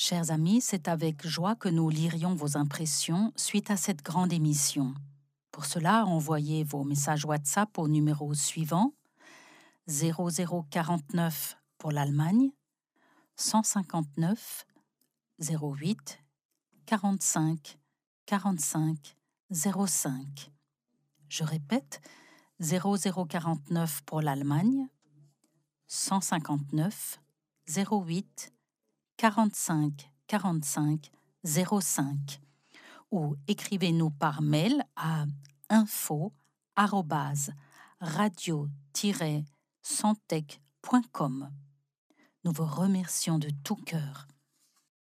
Chers amis, c'est avec joie que nous lirions vos impressions suite à cette grande émission. Pour cela, envoyez vos messages WhatsApp au numéro suivant 0049 pour l'Allemagne, 159 08 45 45 05. Je répète, 0049 pour l'Allemagne, 159 08 45 45 05 ou écrivez-nous par mail à info@radio-santec.com. Nous vous remercions de tout cœur.